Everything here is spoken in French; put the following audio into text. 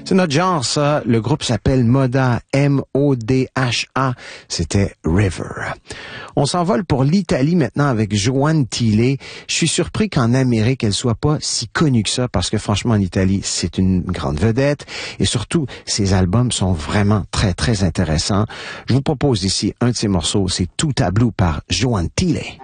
C'est notre genre, ça. Le groupe s'appelle Modha, M-O-D-H-A. C'était River. On s'envole pour l'Italie maintenant avec Joanne Thiele. Je suis surpris qu'en Amérique, elle soit pas si connue que ça, parce que franchement, en Italie, c'est une grande vedette. Et surtout, ses albums sont vraiment très, très intéressants. Je vous propose ici un de ses morceaux. C'est Tout à Blue par Joanne Thiele.